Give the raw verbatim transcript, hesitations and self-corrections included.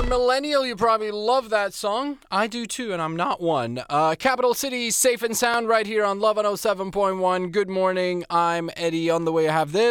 millennial, you probably love that song. I do too, and I'm not one. Uh, Capital City, safe and sound right here on Love one oh seven point one. Good morning. I'm Eddie. On the way, I have this.